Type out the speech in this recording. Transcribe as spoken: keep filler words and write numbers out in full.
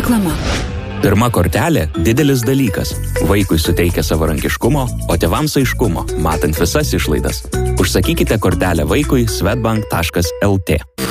Reklama. Pirma kortelė – didelis dalykas. Vaikui suteikia savarankiškumo, o tėvams aiškumo, matant visas išlaidas. Užsakykite kortelę vaikui swedbank taškas lt.